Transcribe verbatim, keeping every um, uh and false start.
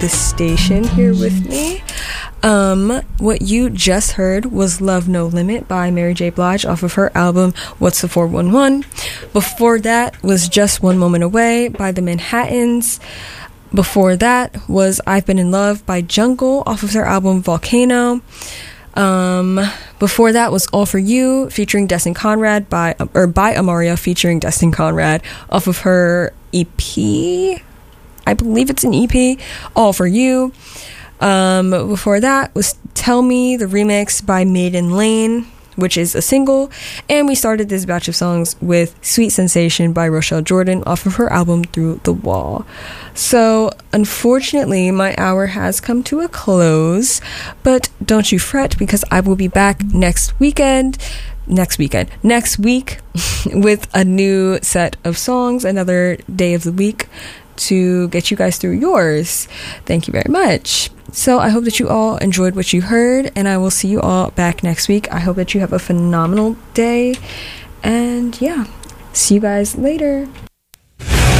the station here with me. Um, what you just heard was Love No Limit by Mary J. Blige off of her album What's the four one one. Before that was Just One Moment Away by the Manhattans. Before that was I've Been in Love by Jungle off of their album Volcano. Um, before that was All For You featuring Destin Conrad by, or by Amaria featuring Destin Conrad off of her E P. I believe it's an E P, All For You. Um, before that was Tell Me, the remix by Maiden Lane, which is a single. And we started this batch of songs with Sweet Sensation by Rochelle Jordan off of her album Through the Wall. So, unfortunately, my hour has come to a close, but don't you fret because I will be back next weekend, next weekend, next week with a new set of songs, another day of the week to get you guys through yours. Thank you very much. So I hope that you all enjoyed what you heard, and I will see you all back next week. I hope that you have a phenomenal day, and yeah, see you guys later.